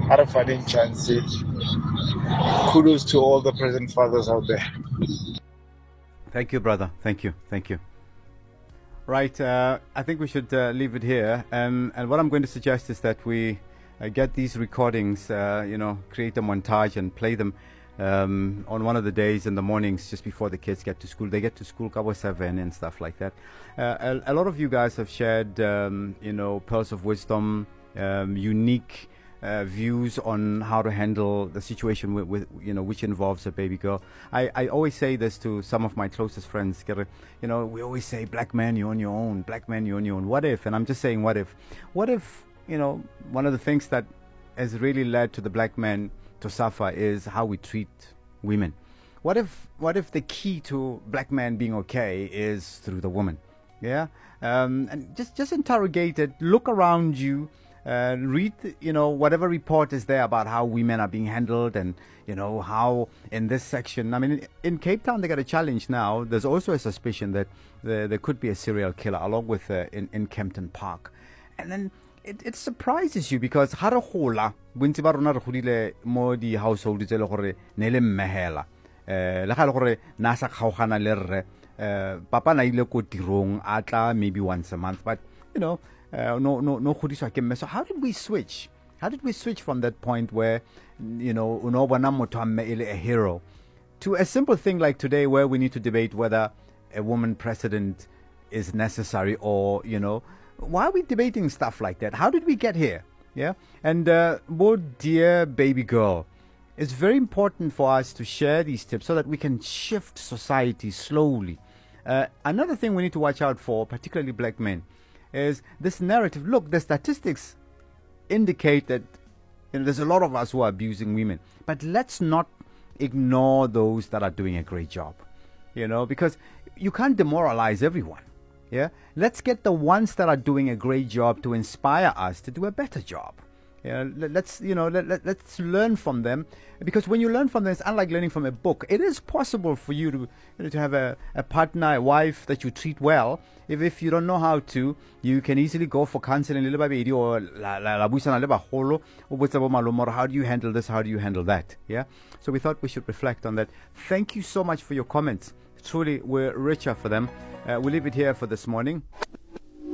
Arafadin Chansi. Kudos to all the present fathers out there. Thank you, brother. Thank you. Thank you. Right. I think we should leave it here. And what I'm going to suggest is that we get these recordings, create a montage and play them on one of the days in the mornings just before the kids get to school. They get to school Kabo 7 and stuff like that. A lot of you guys have shared, pearls of wisdom, unique views on how to handle the situation with which involves a baby girl. I always say this to some of my closest friends. We always say, black man, you're on your own. Black man, you're on your own. What if? And I'm just saying, what if? What if, one of the things that has really led to the black man to suffer is how we treat women. What if the key to black man being okay is through the woman? Yeah? And just interrogate it. Look around you. Read, whatever report is there about how women are being handled and, how in this section. I mean, in Cape Town, they got a challenge now. There's also a suspicion that there could be a serial killer along with in Kempton Park. And then it surprises you because harahola, bontsi ba rona re godile mo di household tse le gore ne le mmehela. Le ga le gore na sa kgaogana le rre, papa na ile ko tirong atla maybe once a month, but no godiswa ke mme. So how did we switch? How did we switch from that point where uno bona motho mme ele a hero to a simple thing like today where we need to debate whether a woman president is necessary or why are we debating stuff like that? How did we get here? Yeah. And dear baby girl, it's very important for us to share these tips so that we can shift society slowly. Another thing we need to watch out for, particularly black men, is this narrative. Look, the statistics indicate that there's a lot of us who are abusing women, but let's not ignore those that are doing a great job, because you can't demoralize everyone. Yeah, let's get the ones that are doing a great job to inspire us to do a better job. Yeah, let's learn from them, because when you learn from them, it's unlike learning from a book. It is possible for you to have a partner, a wife that you treat well. If you don't know how to, you can easily go for counseling, or how do you handle this? How do you handle that? Yeah. So we thought we should reflect on that. Thank you so much for your comments. Truly, we're richer for them. We'll leave it here for this morning.